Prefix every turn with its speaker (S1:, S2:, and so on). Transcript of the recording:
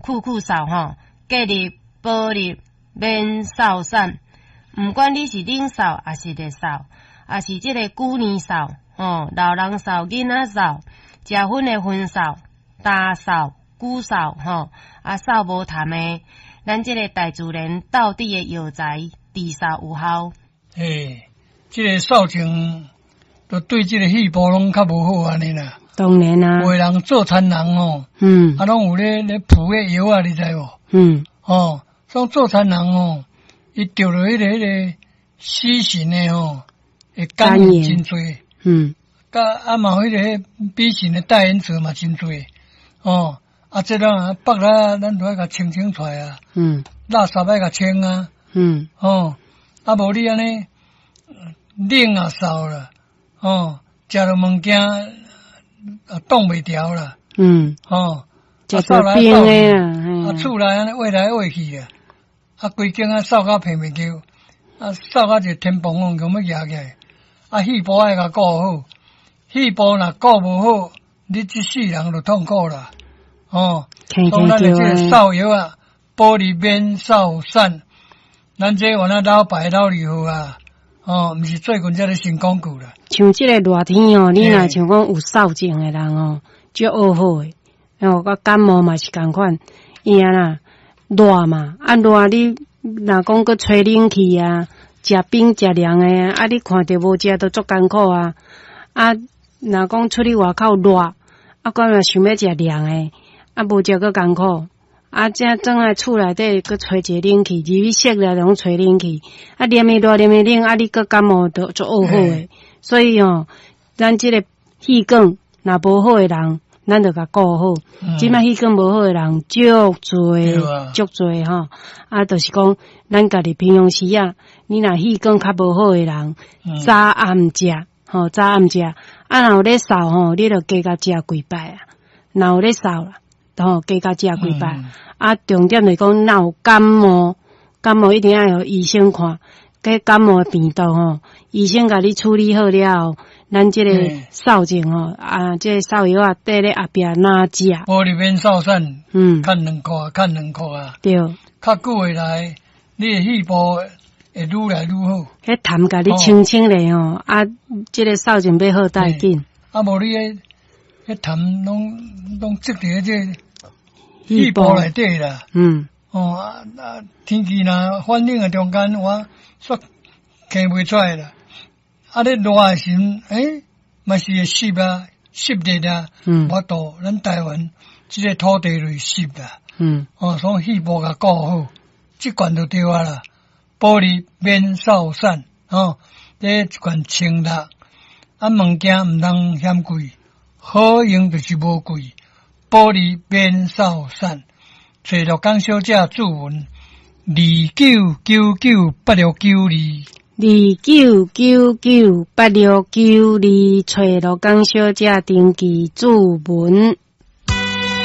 S1: 酷酷扫吼，隔日保日免扫散。毋管你是冷扫还是热扫，还是即个旧年扫吼，老人扫、囡仔扫、食薰的薰扫、大扫、古扫吼，扫无谈的，咱即个大自然到底的药材，治扫有效。
S2: 即个扫帚都对即个细胞拢较无好安尼啦。
S1: 当然啊，
S2: 有的人做田人吼，拢有咧铺迄药啊，你知无？像做田人吼，伊着了迄个死神的吼，会感染真侪。甲嘛迄个B型的带原者嘛真侪。即个北啦，咱都要甲清出来啊。垃圾要甲清啊。无你安尼冷啊扫啦，食了物件挡袂调啦。
S1: 食到冰的
S2: 啦，厝内安尼挖来挖去啊，规间扫甲平袂叫，扫甲就天崩崩咁要压起来。细胞爱甲顾好，细胞若顾无好，你即世人就痛苦啦。从咱的这个扫药啊，保利免扫散，咱这原来老牌老二号啊，毋是最近才咧新广告啦。
S1: 像即个热天你若像讲有扫症的人就学好诶。甲感冒嘛是共款，伊啦热嘛，热你若讲搁吹冷气啊，食冰食凉诶你看着无食都足艰苦啊。若讲出去外口热，搁若想要食凉诶，无食搁艰苦。这整个厝内底搁吹一个冷气，入去室内拢吹冷气，连诶热连诶冷，你搁感冒都足恶好诶。所以咱即个气管若无好诶人，咱就甲顾好。即摆气管无好诶人足侪足侪吼，就是讲咱家己平常时你若气管较无好诶人，早暗食早暗食，若有咧扫你就加甲食几摆啊。若有咧扫啦，加甲食几摆。重点就是讲，若有感冒一定要予医生看，感冒的病毒医生甲你处理好了后，咱即个扫症即个扫药缀咧后壁哪食？
S2: 玻璃免扫散，看2块啊。对，较久下来，你的细胞会愈来愈好。
S1: 迄痰甲你清咧即个扫症要好带紧。
S2: 无你迄痰拢积伫这细胞内底啦。天气若反冷的中间，我煞咳袂出来啦。咧热的时阵，嘛是会湿啊，湿热啊。我到咱台湾即个土地就是湿啦。所以细胞甲顾好，即罐就对啊啦。保利免扫散，这一罐清热，物件毋通嫌贵，好用就是无贵。保利免扫散，找乐港小姐注文29998692。
S1: 29998692，找乐港小姐登记注文。